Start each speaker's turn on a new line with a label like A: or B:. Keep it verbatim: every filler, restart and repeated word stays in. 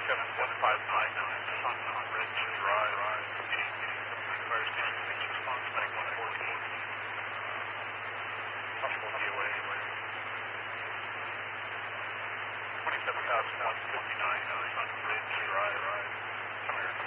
A: seven one five nine, Sun Ridge Drive, fire station six response, nine one fourteen, possible D O A, twenty-seven thousand one fifty-nine, Sun Ridge Drive.